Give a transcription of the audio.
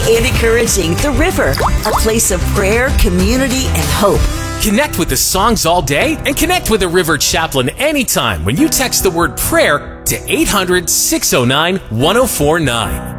and encouraging The River, a place of prayer, community, and hope. Connect with the songs all day and connect with a River Chaplain anytime when you text the word prayer to 800-609-1049.